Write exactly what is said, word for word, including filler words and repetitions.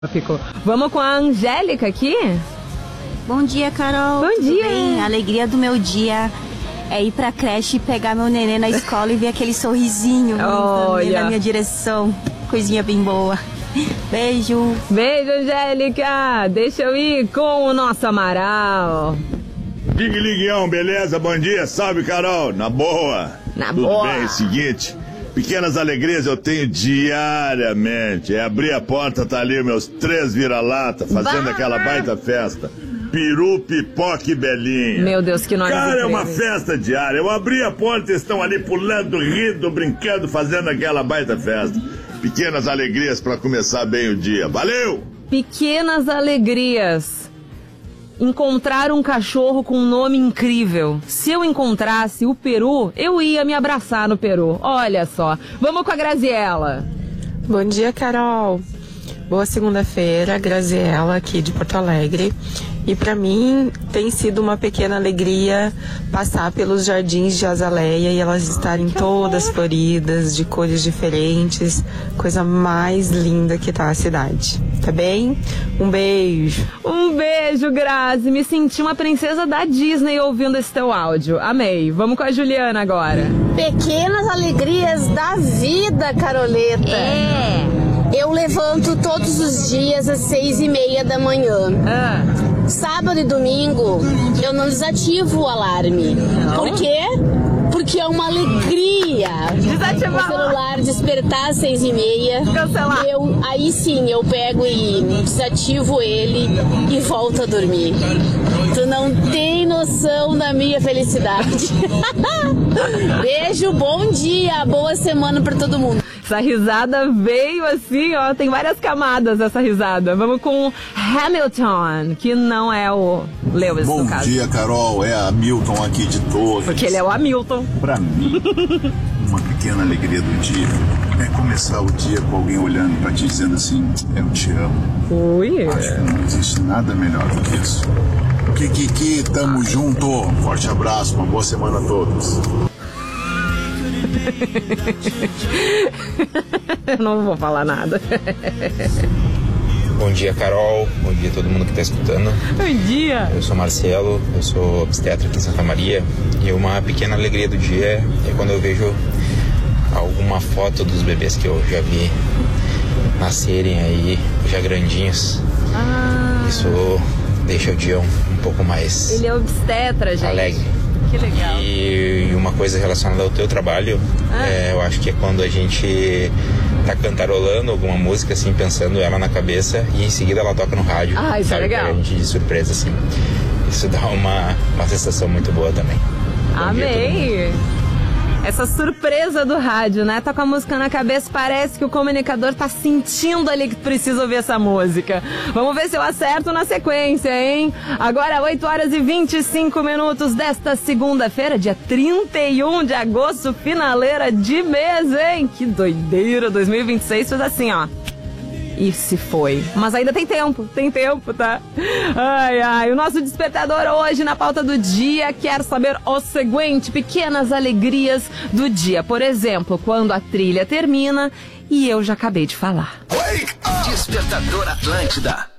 Ficou. Vamos com a Angélica aqui? Bom dia, Carol. Bom Tudo dia. bem? A alegria do meu dia é ir pra creche e pegar meu neném na escola e ver aquele sorrisinho Olha. na minha direção. Coisinha bem boa. Beijo. Beijo, Angélica. Deixa eu ir com o nosso Amaral. Ligue, ligueão, beleza? Bom dia, salve, Carol. Na boa. Na Tudo boa. bem, seguinte, pequenas alegrias eu tenho diariamente. É abrir a porta, tá ali meus três vira-lata, fazendo Bah! aquela baita festa. Peru, pipoca e belinha. Meu Deus, que nós. Cara, é uma festa diária. Eu abri a porta e estão ali pulando, rindo, brincando, fazendo aquela baita festa. Pequenas alegrias pra começar bem o dia. Valeu! Pequenas alegrias. Encontrar um cachorro com um nome incrível. Se eu encontrasse o Peru, eu ia me abraçar no Peru. Olha só. Vamos com a Graziela. Bom dia, Carol. Boa segunda-feira, Graziela aqui de Porto Alegre. E para mim tem sido uma pequena alegria passar pelos jardins de Azaleia e elas estarem todas floridas, de cores diferentes. Coisa mais linda que tá a cidade. Tá bem? Um beijo. Um beijo, Grazi. Me senti uma princesa da Disney ouvindo esse teu áudio. Amei. Vamos com a Juliana agora. Pequenas alegrias da vida, Caroleta. É. Eu levanto todos os dias às seis e meia da manhã. Ah. Sábado e domingo eu não desativo o alarme. Não? Por quê? Porque é uma alegria Desativar o celular despertar às seis e meia. Cancelar. Eu, aí sim eu pego e desativo ele e volto a dormir. Tu não tem noção da minha felicidade. Beijo, bom dia, boa semana pra todo mundo. Essa risada veio assim, ó, tem várias camadas essa risada. Vamos com Hamilton, que não é o Lewis, Bom no caso. dia, Carol. É a Hamilton aqui de Torres. Porque ele é o Hamilton. Pra mim, uma pequena alegria do dia é começar o dia com alguém olhando pra ti dizendo assim, eu te amo. Ui. Acho que não existe nada melhor do que isso. Kikiki, tamo junto. Forte abraço, uma boa semana a todos. Eu não vou falar nada. Bom dia, Carol. Bom dia a todo mundo que está escutando. Bom dia. Eu sou Marcelo, eu sou obstetra aqui em Santa Maria. E uma pequena alegria do dia é quando eu vejo alguma foto dos bebês que eu já vi nascerem aí, já grandinhos. Ah. Isso deixa o dia um, um pouco mais Ele é obstetra, gente. alegre. Que legal. E uma coisa relacionada ao teu trabalho, Ah. é, eu acho que é quando a gente tá cantarolando alguma música, assim, pensando ela na cabeça e em seguida ela toca no rádio. Ah, isso é sabe? legal. Pega a gente de surpresa, assim. Isso dá uma, uma sensação muito boa também. Bom dia a todo mundo. Amei. Essa surpresa do rádio, né? Tá com a música na cabeça, parece que o comunicador tá sentindo ali que precisa ouvir essa música. Vamos ver se eu acerto na sequência, hein? Agora, oito horas e vinte e cinco minutos desta segunda-feira, dia trinta e um de agosto, finaleira de mês, hein? Que doideira, dois mil e vinte e seis fez assim, ó. E se foi. Mas ainda tem tempo, tem tempo, tá? Ai, ai. O nosso despertador hoje na pauta do dia quer saber o seguinte: pequenas alegrias do dia. Por exemplo, quando a trilha termina e eu já acabei de falar. Despertador Atlântida.